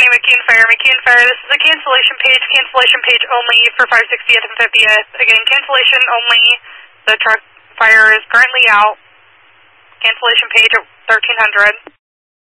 morning, McKean Fire. McKean Fire, this is a cancellation page only for 560th and 50th. Again, cancellation only. The truck fire is currently out. Cancellation page at 1300.